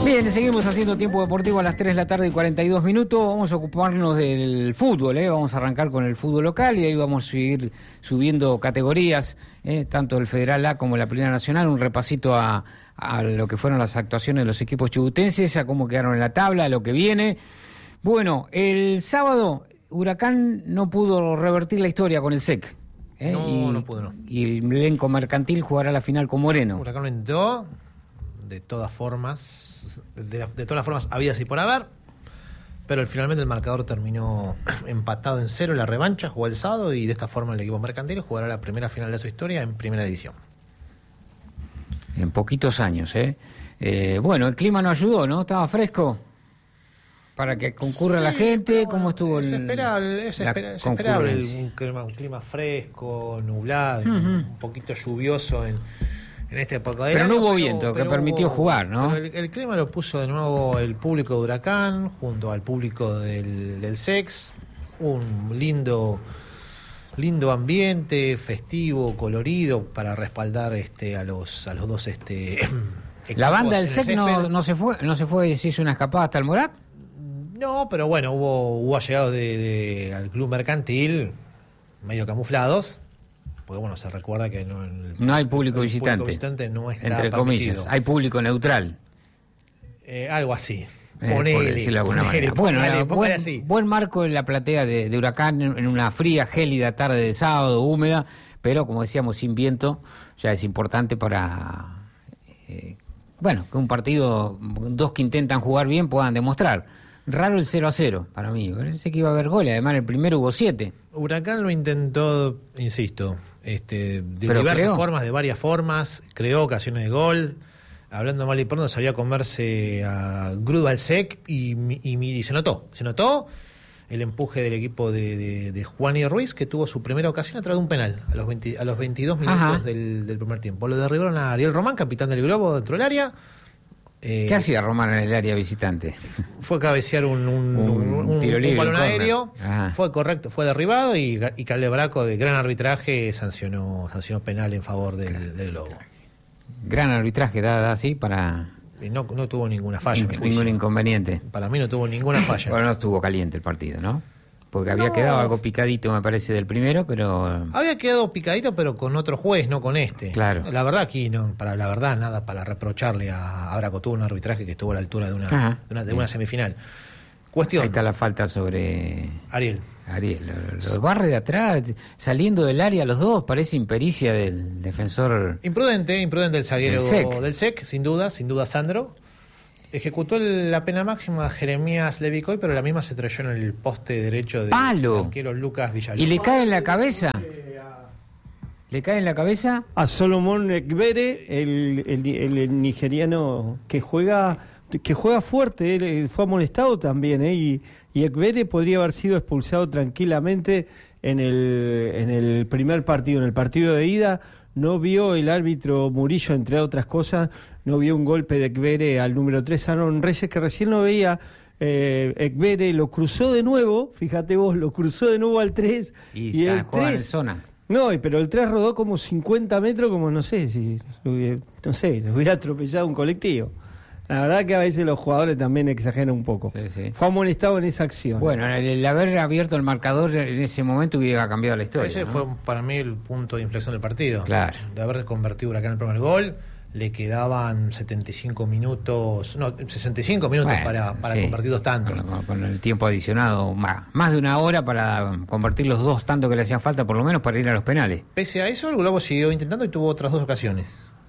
Bien, seguimos haciendo tiempo deportivo a las 3 de la tarde y 42 minutos. Vamos a ocuparnos del fútbol, Vamos a arrancar con el fútbol local y ahí vamos a seguir subiendo categorías, tanto el Federal A como la Primera Nacional. Un repasito a lo que fueron las actuaciones de los equipos chubutenses, a cómo quedaron en la tabla, a lo que viene. Bueno, el sábado Huracán no pudo revertir la historia con el SEC. No pudo. Y el elenco mercantil jugará la final con Moreno. Huracán lo intentó, de todas formas habidas y por haber, pero finalmente el marcador terminó empatado en 0 en la revancha, jugó el sábado y de esta forma el equipo mercantil jugará la primera final de su historia en Primera División. En poquitos años, bueno, el clima no ayudó, ¿no? Estaba fresco para que concurra la gente. ¿Cómo estuvo es esperable un clima fresco, nublado, un poquito lluvioso en esta época del año, no hubo viento, que permitió jugar, ¿no? Pero el clima lo puso de nuevo el público de Huracán junto al público del SEX. Un lindo ambiente, festivo, colorido, para respaldar a los dos ¿La banda del SEC no se fue, se hizo una escapada hasta el Morat? No, pero bueno, hubo allegados al club mercantil medio camuflados. Porque bueno, se recuerda que no hay público visitante. Público visitante no está entre permitido. Comillas, hay público neutral. Algo así. Por decirlo de alguna manera. Bueno, buen marco en la platea de Huracán en una fría, gélida tarde de sábado, húmeda, pero como decíamos, sin viento, ya es importante para que un partido, dos que intentan jugar bien puedan demostrar. Raro el 0-0 para mí, parece que iba a haber goles, además el primero hubo 7. Huracán lo intentó, insisto, de diversas formas, de varias formas, creó ocasiones de gol, hablando mal y pronto sabía comerse a Grudo al SEC y se notó el empuje del equipo de Juan y Ruiz, que tuvo su primera ocasión a través de un penal a los 22 minutos del primer tiempo. Lo derribaron a Ariel Román, capitán del Globo, dentro del área. ¿Qué hacía Román en el área visitante? Fue a cabecear un tiro libre, balón aéreo. Fue correcto, fue derribado y Caldebraco, de gran arbitraje, sancionó penal en favor del Globo. Gran arbitraje, da así para... No tuvo ninguna falla. Ningún inconveniente. Para mí no tuvo ninguna falla. Bueno, no estuvo caliente el partido, ¿no? Porque había quedado algo picadito, me parece, del primero, pero... Había quedado picadito, pero con otro juez, no con este. Claro. La verdad aquí, nada para reprocharle a Braco. Tuvo un arbitraje que estuvo a la altura de una semifinal. Cuestión. Ahí está la falta sobre... Ariel. Los barre de atrás, saliendo del área los dos, parece impericia del defensor... Imprudente el zaguero del SEC, sin duda Sandro. Ejecutó la pena máxima a Jeremías Levicoy, pero la misma se trayó en el poste derecho del arquero Lucas Villalobos. ¿Y le cae en la cabeza? ¿Le cae en la cabeza? A Solomon Ekbere, el nigeriano que juega fuerte, él fue amonestado también, y Ekbere podría haber sido expulsado tranquilamente en el primer partido, en el partido de ida. No vio el árbitro Murillo, entre otras cosas, no vio un golpe de Ekbere al número 3, Aaron Reyes, que recién lo veía. Ekbere lo cruzó de nuevo, fíjate vos, lo cruzó de nuevo al 3. Y el 3... en zona. No, pero el 3 rodó como 50 metros, como no sé, le hubiera atropellado un colectivo. La verdad que a veces los jugadores también exageran un poco. Sí. Fue amonestado en esa acción. Bueno, el haber abierto el marcador en ese momento hubiera cambiado la historia. Ese fue para mí el punto de inflexión del partido. Claro. De haber convertido Huracán en el primer gol, le quedaban 65 minutos para convertir dos tantos. Con el tiempo adicionado, más de una hora para convertir los dos tantos que le hacían falta, por lo menos para ir a los penales. Pese a eso, el Globo siguió intentando y tuvo otras dos ocasiones.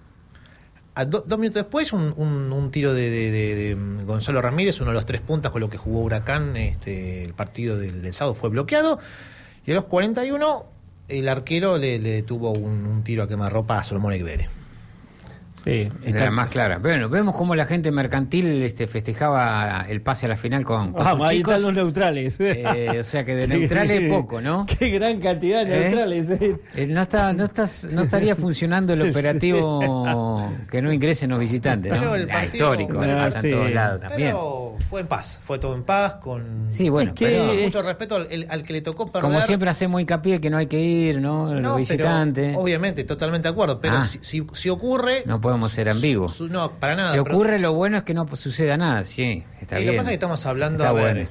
Dos minutos después, un tiro de Gonzalo Ramírez, uno de los 3 puntas con lo que jugó Huracán, el partido del sábado fue bloqueado. Y a los 41, el arquero le tuvo un tiro a quemarropa a Solomon Ekbere. Sí, está más clara. Bueno, vemos cómo la gente mercantil festejaba el pase a la final con sus ahí chicos. Están los neutrales. O sea que de neutrales poco, ¿no? Qué gran cantidad de neutrales. No estaría funcionando el operativo que no ingresen los visitantes, ¿no? Pero el partido, histórico, pasa en todos lados también. Pero fue en paz, fue todo en paz, con mucho respeto al que le tocó perder. Como siempre hacemos hincapié que no hay que ir, ¿no? Los visitantes. Pero, obviamente, totalmente de acuerdo, pero si ocurre... No podemos ser ambiguos. No, para nada. Si ocurre, lo bueno es que no suceda nada, sí, está bien. Lo que pasa es que estamos hablando,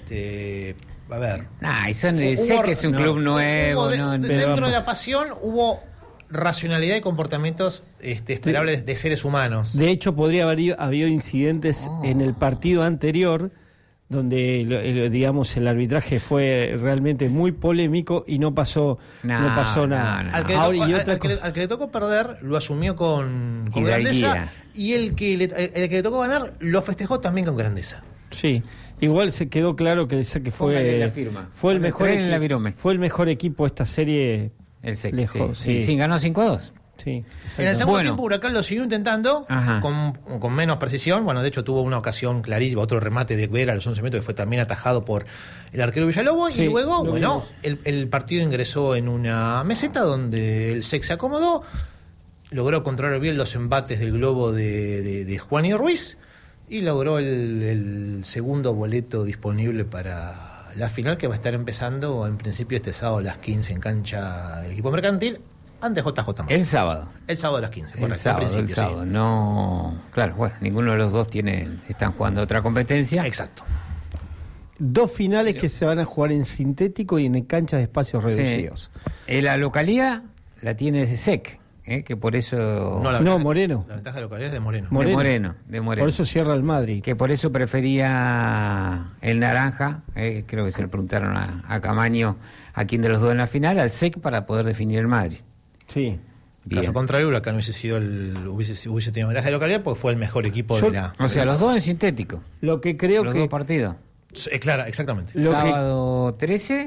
a ver... sé que es un club nuevo. Dentro de la pasión hubo racionalidad y comportamientos esperables de seres humanos. De hecho, podría haber habido incidentes en el partido anterior donde, digamos, el arbitraje fue realmente muy polémico y no pasó nada. Al que le tocó perder lo asumió con grandeza, y el que le tocó ganar lo festejó también con grandeza. Sí. Igual se quedó claro que el SEC fue el mejor equipo de esta serie. El SEC, lejos, sí, ganó 5-2. Sí, en el segundo tiempo Huracán lo siguió intentando con menos precisión. Bueno, de hecho tuvo una ocasión clarísima, otro remate de Vera a los 11 metros que fue también atajado por el arquero Villalobos, y luego, el partido ingresó en una meseta donde el SEC se acomodó, logró controlar bien los embates del globo de Juan y Ruiz, y logró el segundo boleto disponible para la final, que va a estar empezando en principio este sábado a las 15 en cancha del equipo mercantil ante JJ Martínez. El sábado a las 15, correcto. El sábado. No, claro, bueno, ninguno de los dos están jugando otra competencia. Exacto. Dos finales que se van a jugar en sintético y en canchas de espacios reducidos. La localidad la tiene SEC. Que por eso... Moreno. La ventaja de localidad es de Moreno. De Moreno. Por eso cierra el Madrid. Que por eso prefería el naranja, creo que se le preguntaron a Camaño a quién de los dos en la final, al SEC, para poder definir el Madrid. Sí. Bien. Caso contrario, Huracán hubiese tenido ventaja de localidad porque fue el mejor equipo de la... O sea, los dos en sintético. Lo que creo los que... dos partidos. Claro, exactamente. Sábado 13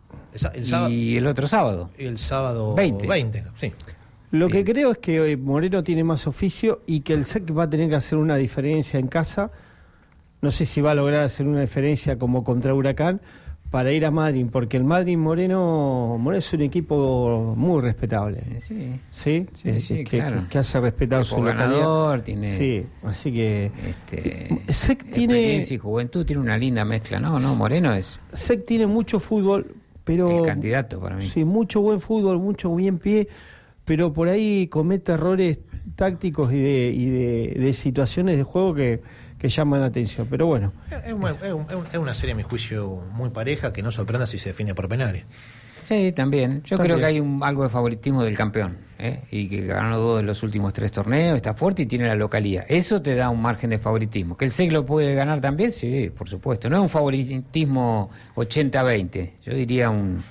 y el otro sábado. Y el sábado 20, sí. Lo que creo es que Moreno tiene más oficio y que el SEC va a tener que hacer una diferencia en casa. No sé si va a lograr hacer una diferencia como contra Huracán para ir a Madrid, porque el Madrid Moreno es un equipo muy respetable. Sí, claro. Que hace respetar su ganador, tiene... Sí, así que... SEC tiene... Experiencia y juventud, tiene una linda mezcla, ¿no? Moreno es... SEC tiene mucho fútbol, pero... El candidato para mí. Sí, mucho buen fútbol, mucho bien pie, pero por ahí comete errores tácticos y de situaciones de juego que llaman la atención, pero bueno. Es una serie, a mi juicio, muy pareja, que no sorprenda si se define por penales. Sí, también. Yo creo que hay algo de favoritismo del campeón, y que ganó 2 de los últimos 3 torneos, está fuerte y tiene la localía. Eso te da un margen de favoritismo. ¿Que el SEC lo puede ganar también? Sí, por supuesto. No es un favoritismo 80-20, yo diría un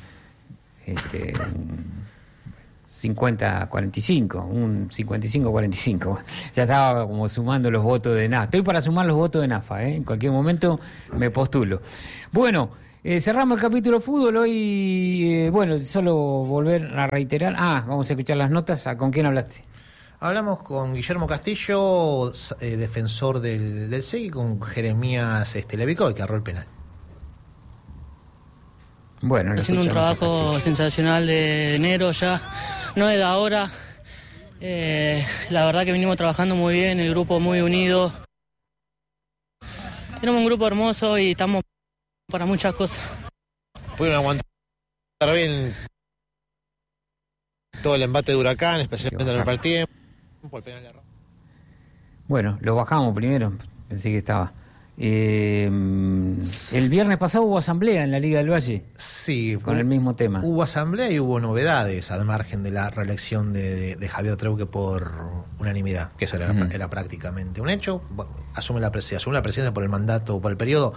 50-45, un 55-45. Ya estaba como sumando los votos de NAFA. Estoy para sumar los votos de NAFA, en cualquier momento me postulo. Bueno, cerramos el capítulo fútbol hoy. Solo volver a reiterar. Vamos a escuchar las notas. ¿Con quién hablaste? Hablamos con Guillermo Castillo, defensor del SEC, y con Jeremías Levicoy, que agarró el penal. Bueno, haciendo un trabajo sensacional de enero ya, no es de ahora. La verdad que venimos trabajando muy bien, el grupo muy unido. Tenemos un grupo hermoso y estamos para muchas cosas. Pudieron aguantar bien todo el embate de Huracán, especialmente en el partido. Bueno, lo bajamos primero, pensé que estaba. El viernes pasado hubo asamblea en la Liga del Valle. Sí, con el mismo tema. Hubo asamblea y hubo novedades al margen de la reelección de Javier Treuque por unanimidad, que eso era prácticamente un hecho. Asume la presidencia por el mandato, por el periodo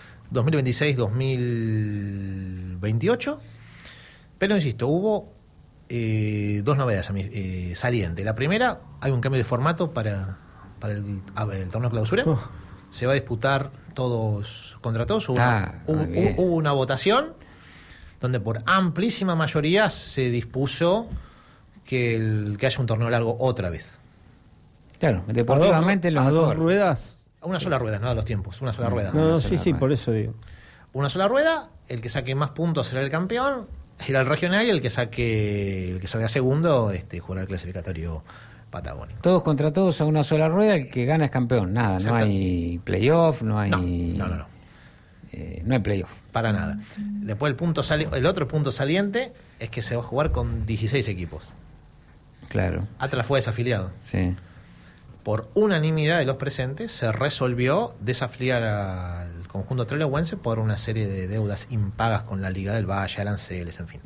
2026-2028. Pero insisto, hubo 2 novedades salientes. La primera, hay un cambio de formato para el torneo clausura. Se va a disputar todos contra todos. Hubo una votación donde por amplísima mayoría se dispuso que haya un torneo largo otra vez. Claro, deportivamente las 2 ruedas. Una sola rueda, no a los tiempos, una sola rueda. Sí, por eso digo. Una sola rueda, el que saque más puntos será el campeón, será el regional, y el que salga segundo jugará el clasificatorio patagónicos. Todos contra todos a una sola rueda, el que gana es campeón. Nada, no hay playoff, no hay... No. No hay playoff. Para nada. Después el otro punto saliente es que se va a jugar con 16 equipos. Claro. Atlas fue desafiliado. Sí. Por unanimidad de los presentes se resolvió desafiliar al conjunto trelewense por una serie de deudas impagas con la Liga del Valle, aranceles, en fin.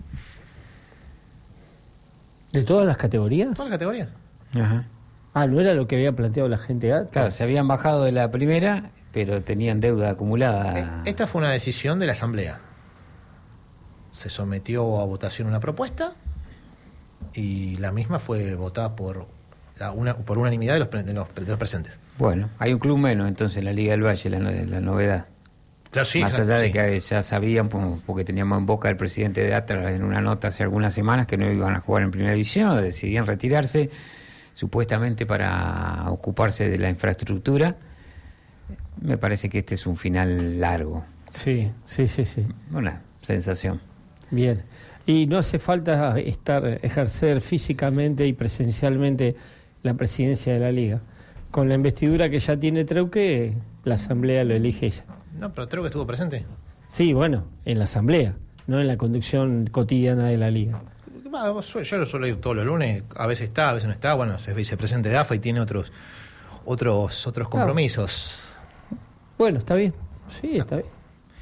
¿De todas las categorías? Todas las categorías. Ajá. ¿No era lo que había planteado la gente antes? Claro, se habían bajado de la primera, pero tenían deuda acumulada. Esta fue una decisión de la Asamblea. Se sometió a votación una propuesta y la misma fue votada por unanimidad de los presentes. Bueno, hay un club menos entonces en la Liga del Valle, la novedad. Claro, sí, más allá de que ya sabían, porque teníamos en boca al presidente de Atlas en una nota hace algunas semanas que no iban a jugar en primera división, o decidían retirarse supuestamente para ocuparse de la infraestructura. Me parece que este es un final largo. Sí. Una sensación. Bien. Y no hace falta ejercer físicamente y presencialmente la presidencia de la Liga. Con la investidura que ya tiene Treuque, la Asamblea lo elige ella. No, pero Treuque estuvo presente. Sí, bueno, en la Asamblea, no en la conducción cotidiana de la Liga. Yo lo suelo ir todos los lunes, a veces está, a veces no está. Bueno, es vicepresidente de AFA y tiene otros compromisos. Bueno, está bien. Sí, está bien.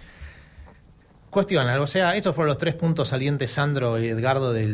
Cuestión, o sea, estos fueron los 3 puntos salientes, Sandro y Edgardo, de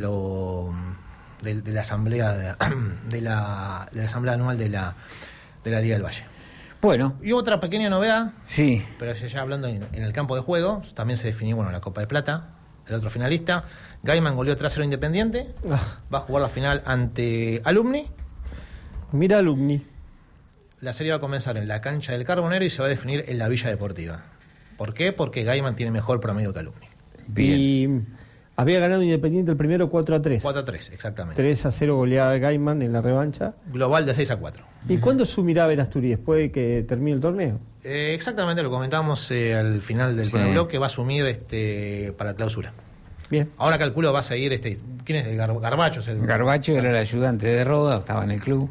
la asamblea de la asamblea anual de la Liga del Valle. Bueno. Y otra pequeña novedad, sí, pero ya hablando en el campo de juego, también se definió la Copa de Plata, el otro finalista. Gaiman goleó 3-0 Independiente, va a jugar la final ante Alumni. Mira Alumni. La serie va a comenzar en la cancha del Carbonero y se va a definir en la Villa Deportiva. ¿Por qué? Porque Gaiman tiene mejor promedio que Alumni. Bien. Y había ganado Independiente el primero 4-3. 4-3, exactamente. 3-0 goleada de Gaiman en la revancha. Global de 6-4. ¿Y cuándo sumirá Verasturi? ¿Después de que termine el torneo? Exactamente, lo comentábamos al final del primer bloque, va a asumir para clausura. Bien. Ahora calculo va a seguir ¿quién es? Garbacho. Garbacho era el ayudante de Roda, estaba en el club.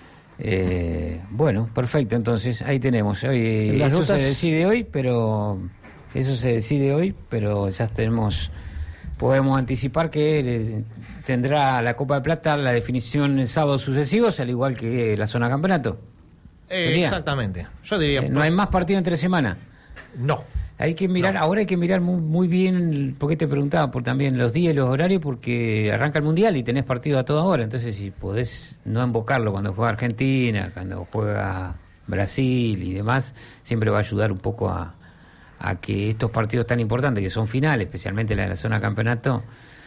Bueno, perfecto, entonces ahí tenemos. Eso se decide hoy, pero ya podemos anticipar que tendrá la Copa de Plata la definición en sábados sucesivos, al igual que la zona campeonato. Exactamente. Yo diría. No hay más partido entre semana. No. Hay que mirar, ahora hay que mirar muy bien, porque te preguntaba por también los días y los horarios, porque arranca el Mundial y tenés partido a toda hora, entonces si podés no invocarlo cuando juega Argentina, cuando juega Brasil y demás, siempre va a ayudar un poco a que estos partidos tan importantes, que son finales, especialmente la de la zona campeonato,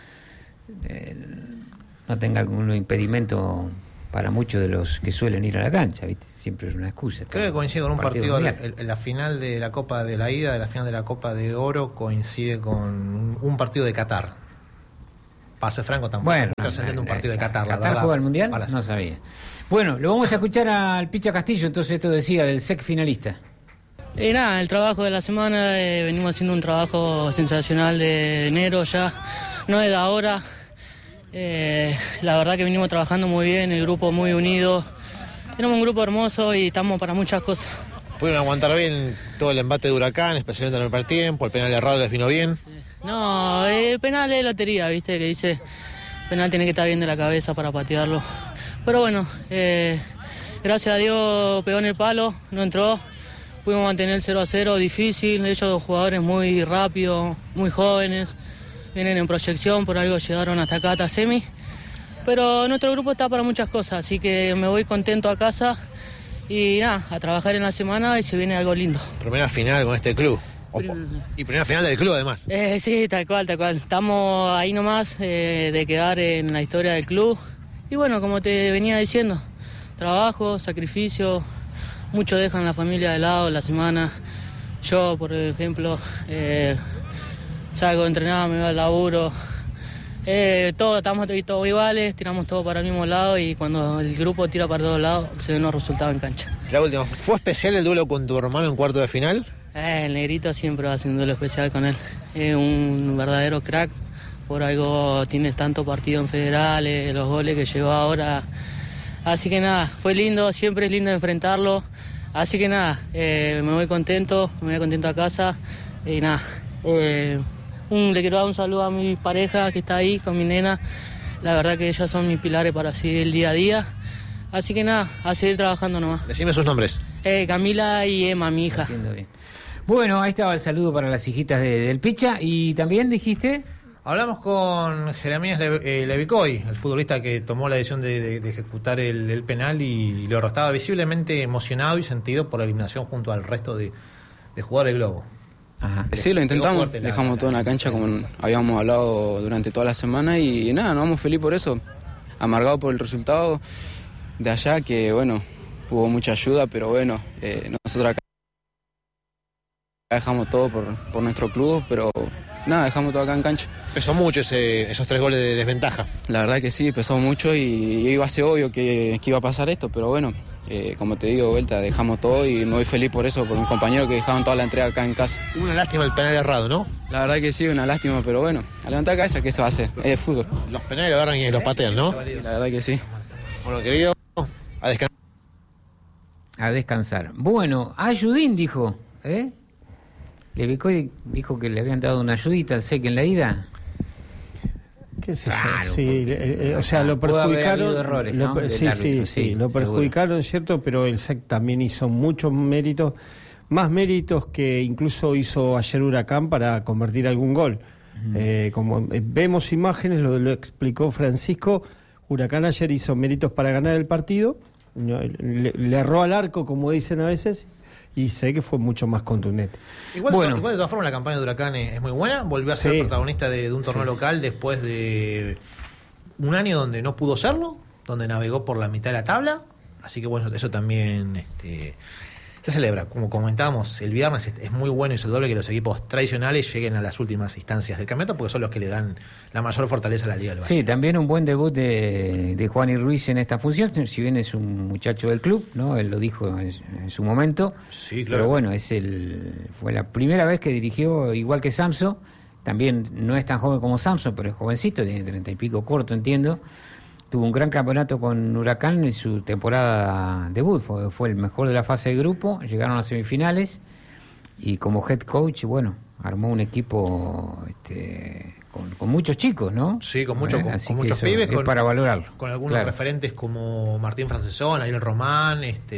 no tenga algún impedimento para muchos de los que suelen ir a la cancha, ¿viste? Siempre es una excusa. Creo que coincide con un partido la final de la Copa de la Ida, de la final de la Copa de Oro, coincide con un partido de Qatar. Pase franco tampoco. Bueno, trascendiendo un partido de Qatar. ¿Qatar juega el Mundial? No sabía. Bueno, lo vamos a escuchar al Picha Castillo, entonces esto decía del SEC finalista. Nada, el trabajo de la semana, venimos haciendo un trabajo sensacional de enero ya, no es de ahora. La verdad que venimos trabajando muy bien, el grupo muy unido. Tenemos un grupo hermoso y estamos para muchas cosas. Pudieron aguantar bien todo el embate de Huracán, especialmente en el primer tiempo, el penal errado les vino bien. No, el penal es lotería, ¿viste? Que dice, el penal tiene que estar bien de la cabeza para patearlo. Pero bueno, gracias a Dios pegó en el palo, no entró. Pudimos mantener el 0-0, difícil, ellos dos jugadores muy rápidos, muy jóvenes, vienen en proyección, por algo llegaron hasta acá, hasta semi. Pero nuestro grupo está para muchas cosas, así que me voy contento a casa y nada, a trabajar en la semana y se viene algo lindo. Primera final con este club. Y primera final del club además. Sí, tal cual. Estamos ahí nomás de quedar en la historia del club. Y bueno, como te venía diciendo, trabajo, sacrificio, muchos dejan la familia de lado la semana. Yo, por ejemplo, salgo a entrenar, me voy al laburo. Estamos todos iguales, tiramos todo para el mismo lado y cuando el grupo tira para todos lados se ven los resultados en cancha. La última, ¿fue especial el duelo con tu hermano en cuarto de final? El Negrito siempre va a ser un duelo especial con él. Es un verdadero crack, por algo tiene tanto partido en federales, los goles que llegó ahora Así que nada, fue lindo, siempre es lindo enfrentarlo. Así que nada, me voy contento a casa y nada. Le quiero dar un saludo a mi pareja que está ahí con mi nena. La verdad que ellas son mis pilares para seguir el día a día. Así que nada, a seguir trabajando nomás. Decime sus nombres. Camila y Emma, mi hija. Bien. Bueno, ahí estaba el saludo para las hijitas del Picha. ¿Y también dijiste? Hablamos con Jeremías Levicoy, el futbolista que tomó la decisión de ejecutar el penal y lo estaba visiblemente emocionado y sentido por la eliminación junto al resto de jugadores del Globo. Ajá. Sí, lo intentamos, dejamos todo en la cancha como habíamos hablado durante toda la semana y nada, nos vamos felices por eso, amargados por el resultado de allá, que bueno, hubo mucha ayuda, pero bueno, nosotros acá dejamos todo por nuestro club, pero nada, dejamos todo acá en cancha. Pesó mucho esos 3 goles de desventaja. La verdad que sí, pesó mucho y iba a ser obvio que iba a pasar esto, pero bueno, como te digo, vuelta, dejamos todo y me voy feliz por eso, por mis compañeros que dejaron toda la entrega acá en casa. Una lástima el penal errado, ¿no? La verdad que sí, una lástima, pero bueno, a levantar cabeza, ¿qué se va a hacer? Es de fútbol. Los penales lo agarran y los patean, ¿no? Sí, la verdad que sí. Bueno, querido, a descansar. A descansar. Bueno, Ayudín dijo, Levicoy dijo que le habían dado una ayudita al SEC en la ida. ¿Qué sé yo? Sí, o sea, lo perjudicaron. Errores, ¿no? Lo perjudicaron, es cierto, pero el SEC también hizo muchos méritos, más méritos que incluso hizo ayer Huracán para convertir algún gol. Como vemos imágenes, lo explicó Francisco, Huracán ayer hizo méritos para ganar el partido, le erró al arco, como dicen a veces, y sé que fue mucho más contundente. Igual de todas formas la campaña de Huracán es muy buena. Volvió a ser protagonista de un torneo local después de un año donde no pudo serlo, donde navegó por la mitad de la tabla. Así que bueno, eso también se celebra. Como comentábamos el viernes, es muy bueno y saludable que los equipos tradicionales lleguen a las últimas instancias del campeonato porque son los que le dan la mayor fortaleza a la Liga del Valle. Sí, también un buen debut de Juani Ruiz en esta función, si bien es un muchacho del club, ¿no? Él lo dijo en su momento. Sí, claro. Pero bueno, fue la primera vez que dirigió, igual que Samso. También no es tan joven como Samso, pero es jovencito, tiene 30 y pico, corto, entiendo. Tuvo un gran campeonato con Huracán en su temporada debut, fue el mejor de la fase de grupo, llegaron a las semifinales y como head coach, bueno, armó un equipo con muchos chicos, ¿no? Sí, con muchos pibes. Es para valorarlo. Con algunos referentes como Martín Francesón, Ariel Román,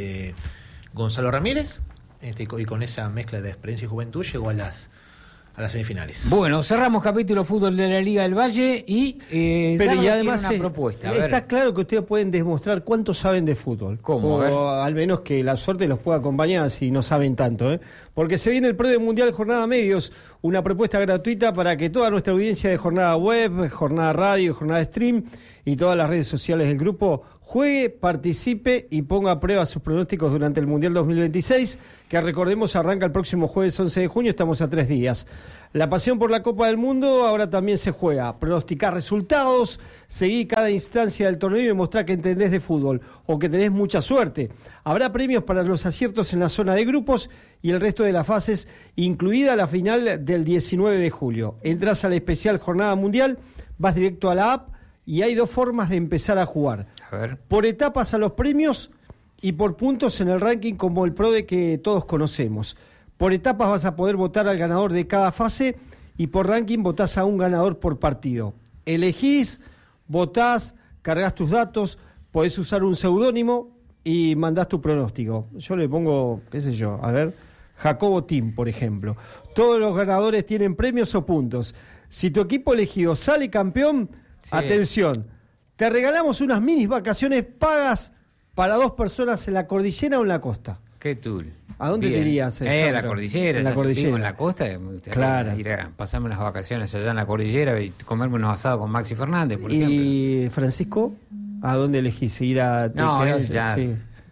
Gonzalo Ramírez, y con esa mezcla de experiencia y juventud llegó a las semifinales. Bueno, cerramos capítulo fútbol de la Liga del Valle y además una propuesta. Está claro que ustedes pueden demostrar cuánto saben de fútbol. ¿Cómo? O al menos que la suerte los pueda acompañar si no saben tanto. Porque se viene el Pro de Mundial Jornada Medios, una propuesta gratuita para que toda nuestra audiencia de Jornada Web, Jornada Radio, Jornada Stream y todas las redes sociales del grupo juegue, participe y ponga a prueba sus pronósticos durante el Mundial 2026, que recordemos arranca el próximo jueves 11 de junio, estamos a 3 días. La pasión por la Copa del Mundo ahora también se juega. Pronosticar resultados, seguir cada instancia del torneo y demostrar que entendés de fútbol o que tenés mucha suerte. Habrá premios para los aciertos en la zona de grupos y el resto de las fases, incluida la final del 19 de julio. Entrás a la especial Jornada Mundial, vas directo a la app y hay 2 formas de empezar a jugar. A ver. Por etapas a los premios y por puntos en el ranking como el Pro de que todos conocemos. Por etapas vas a poder votar al ganador de cada fase y por ranking votás a un ganador por partido. Elegís, votás, cargas tus datos, podés usar un seudónimo y mandás tu pronóstico. Yo le pongo, qué sé yo, a ver, Jacobo Team, por ejemplo. Todos los ganadores tienen premios o puntos. Si tu equipo elegido sale campeón, atención, te regalamos unas mini vacaciones pagas para 2 personas en la cordillera o en la costa. ¿Qué tool? ¿A dónde te irías? La cordillera, en la cordillera. En la costa, me gustaría claro. Ir a pasarme unas vacaciones allá en la cordillera y comerme unos asados con Maxi Fernández, por ejemplo. ¿Y Francisco? ¿A dónde elegís? ¿Ir a ya. Sí.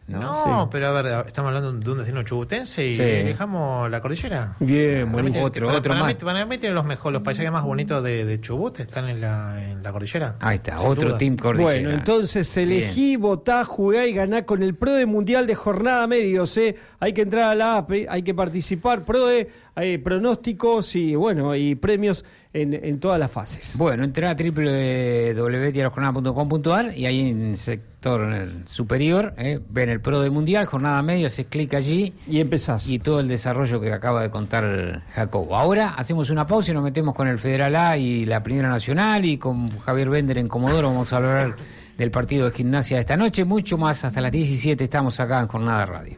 No, pero a ver, estamos hablando de un destino chubutense y dejamos la cordillera. Bien, buenísimo. Para mí tienen los paisajes más bonitos de Chubut, están en la cordillera. Ahí está, otro duda. Team cordillera. Bueno, entonces elegí, votá, jugá y ganá con el Pro de Mundial de Jornada Medios. Hay que entrar a la app, hay que participar, Pro de pronósticos y bueno, y premios en todas las fases. Bueno, entra a www.diariojornada.com.ar y ahí en el sector superior ven el Pro del Mundial, jornada media, haces clic allí y empezás. Y todo el desarrollo que acaba de contar Jacobo. Ahora hacemos una pausa y nos metemos con el Federal A y la Primera Nacional, y con Javier Bender en Comodoro vamos a hablar del partido de Gimnasia de esta noche. Mucho más hasta las 17 estamos acá en Jornada Radio.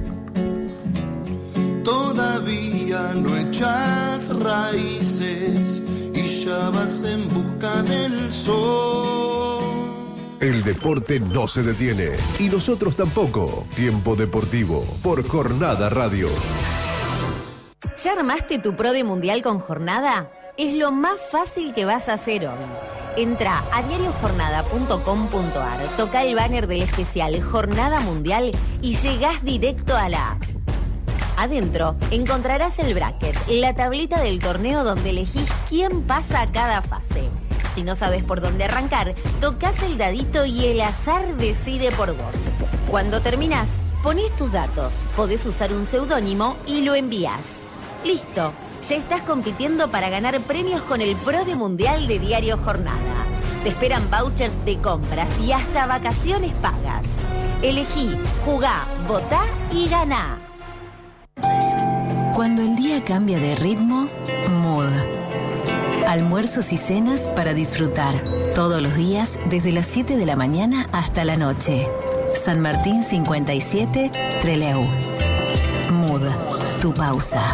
Todavía no echas raíces y ya vas en busca del sol. El deporte no se detiene y nosotros tampoco. Tiempo Deportivo por Jornada Radio. ¿Ya armaste tu Pro de Mundial con Jornada? Es lo más fácil que vas a hacer hoy. Entra a diariojornada.com.ar, toca el banner del especial Jornada Mundial y llegás directo a la app. Adentro encontrarás el bracket, la tablita del torneo donde elegís quién pasa a cada fase. Si no sabes por dónde arrancar, tocas el dadito y el azar decide por vos. Cuando terminás, ponés tus datos, podés usar un seudónimo y lo envías. ¡Listo! Ya estás compitiendo para ganar premios con el Pro de Mundial de Diario Jornada. Te esperan vouchers de compras y hasta vacaciones pagas. Elegí, jugá, votá y ganá. Cuando el día cambia de ritmo, Mood. Almuerzos y cenas para disfrutar. Todos los días, desde las 7 de la mañana hasta la noche. San Martín 57, Trelew. Mood. Tu pausa.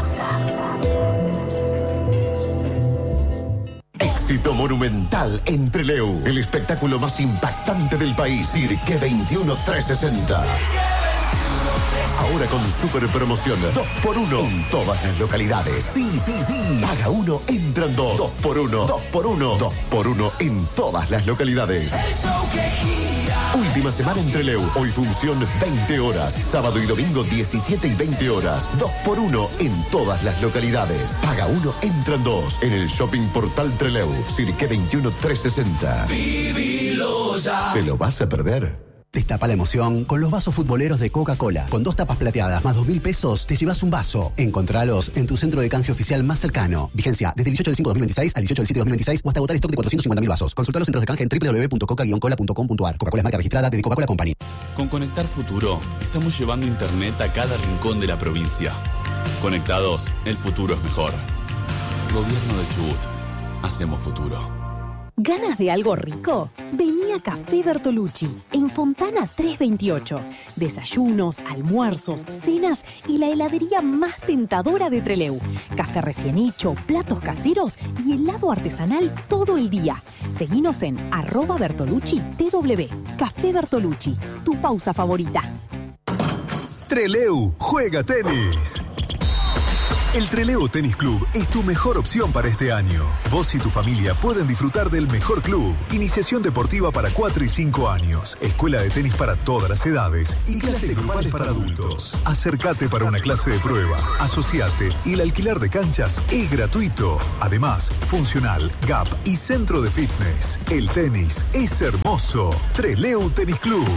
Éxito monumental en Trelew. El espectáculo más impactante del país. Cirque 21 360. Ahora con super promoción 2x1 en todas las localidades. Sí. Paga 1, entran 2. 2x1. 2x1 en todas las localidades. Última semana en Trelew. Hoy función 20 horas. Sábado y domingo 17 y 20 horas. 2x1 en todas las localidades. Paga 1, entran 2. En el Shopping Portal Trelew. Cirque 21 360. Vivilo ya. ¿Te lo vas a perder? Destapa la emoción con los vasos futboleros de Coca-Cola. Con 2 tapas plateadas más 2.000 pesos, te llevas un vaso. Encontralos en tu centro de canje oficial más cercano. Vigencia desde el 18 del 5 de 2026 al 18 del 7 de 2026 o hasta agotar stock de 450.000 vasos. Consulta los centros de canje en www.coca-cola.com.ar. Coca-Cola es marca registrada de Coca-Cola Company. Con Conectar Futuro, estamos llevando internet a cada rincón de la provincia. Conectados, el futuro es mejor. Gobierno del Chubut. Hacemos futuro. ¿Ganas de algo rico? Vení a Café Bertolucci, en Fontana 328. Desayunos, almuerzos, cenas y la heladería más tentadora de Trelew. Café recién hecho, platos caseros y helado artesanal todo el día. Seguinos en @BertolucciTW. Café Bertolucci, tu pausa favorita. Trelew juega tenis. El Trelew Tenis Club es tu mejor opción para este año. Vos y tu familia pueden disfrutar del mejor club. Iniciación deportiva para 4 y 5 años. Escuela de tenis para todas las edades. Y clases grupales para adultos. Acércate para una clase de prueba. Asociate y el alquiler de canchas es gratuito. Además, funcional, gap y centro de fitness. El tenis es hermoso. Trelew Tenis Club.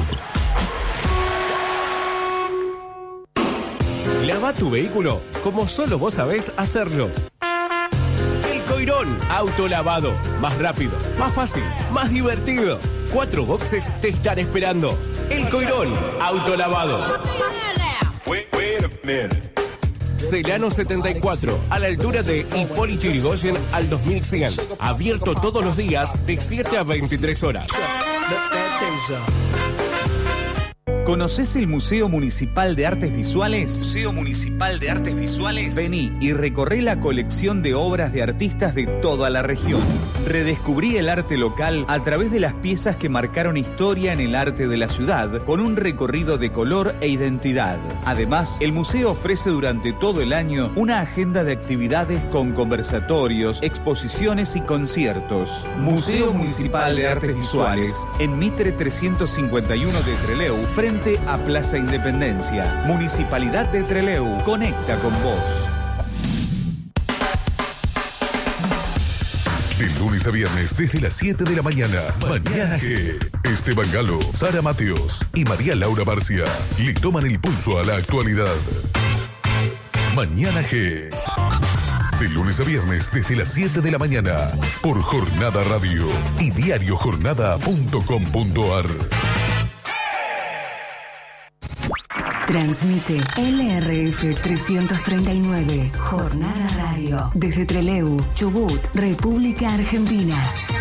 Lava tu vehículo como solo vos sabés hacerlo. El Coirón Autolavado. Más rápido, más fácil, más divertido. 4 boxes te están esperando. El Coirón Autolavado. Celano 74, a la altura de Hipólito Yrigoyen al 2100. Abierto todos los días de 7 a 23 horas. ¿Conocés el Museo Municipal de Artes Visuales? Museo Municipal de Artes Visuales. Vení y recorré la colección de obras de artistas de toda la región. Redescubrí el arte local a través de las piezas que marcaron historia en el arte de la ciudad, con un recorrido de color e identidad. Además, el museo ofrece durante todo el año una agenda de actividades con conversatorios, exposiciones y conciertos. Museo Municipal de Artes Visuales, en Mitre 351 de Trelew, frente a Plaza Independencia. Municipalidad de Trelew. Conecta con vos. De lunes a viernes desde las 7 de la mañana. Mañana G. Esteban Galo, Sara Mateos y María Laura Barcia le toman el pulso a la actualidad. Mañana G. De lunes a viernes desde las 7 de la mañana. Por Jornada Radio y diariojornada.com.ar. Transmite LRF 339, Jornada Radio, desde Trelew, Chubut, República Argentina.